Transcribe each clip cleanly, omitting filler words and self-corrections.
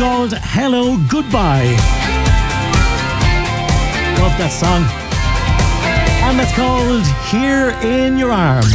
called Hello Goodbye. Love that song. And that's called Here in Your Arms.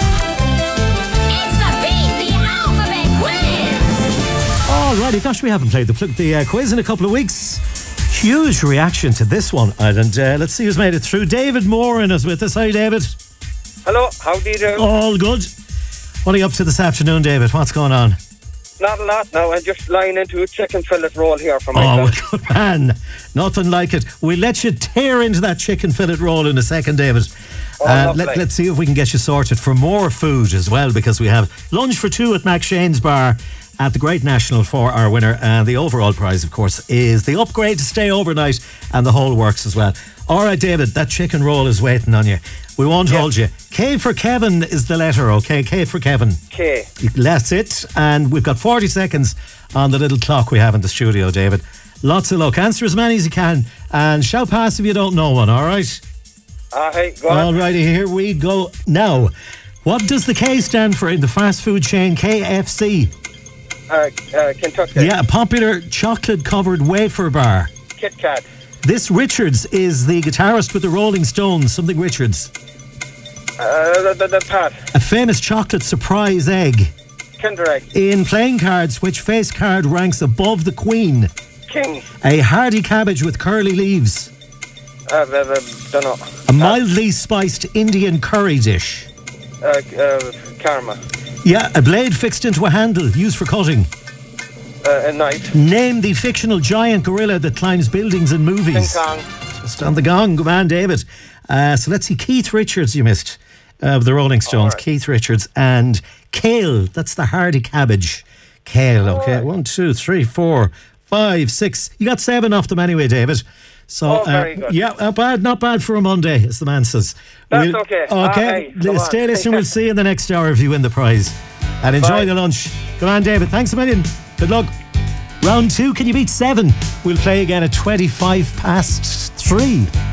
It's the Beat the Alphabet Quiz! Alrighty, gosh, we haven't played the quiz in a couple of weeks. Huge reaction to this one. And let's see who's made it through. David Moran is with us. Hi, David. Hello, how do you do? All good. What are you up to this afternoon, David? What's going on? Not a lot now. I'm just lying into a chicken fillet roll here for Oh, myself. good man. Nothing like it. We'll let you tear into that chicken fillet roll in a second, David. Let's see if we can get you sorted for more food as well, because we have lunch for two at Mac Shane's Bar at the Great National for our winner. And the overall prize, of course, is the upgrade to stay overnight and the whole works as well. All right, David, that chicken roll is waiting on you. We won't hold you. K for Kevin is the letter, okay? K for Kevin. K. That's it. And we've got 40 seconds on the little clock we have in the studio, David. Lots of luck. Answer as many as you can. And shout pass if you don't know one, all right? Hey, go on. All righty, here we go. Now, what does the K stand for in the fast food chain KFC? Kentucky. Yeah, a popular chocolate-covered wafer bar. Kit Kat. This Richards is the guitarist with the Rolling Stones. Something Richards. The Pat. A famous chocolate surprise egg. Kinder Egg. In playing cards, which face card ranks above the Queen? King. A hardy cabbage with curly leaves. Don't know. A mildly spiced Indian curry dish. Karma. Yeah, a blade fixed into a handle used for cutting. A knife. Name the fictional giant gorilla that climbs buildings in movies. King Kong. Just on the gong, good man, David. So let's see, Keith Richards you missed. The Rolling Stones, right. Keith Richards. And kale, that's the hardy cabbage. Kale, okay. Right. 1, 2, 3, 4, 5, 6. You got 7 off them anyway, David. So, very good. Yeah, not bad for a Monday, as the man says. That's okay. Okay, stay listening. We'll see you in the next hour if you win the prize. And enjoy the lunch. Good on, David. Thanks a million. Good luck. Round 2, can you beat 7? We'll play again at 3:25.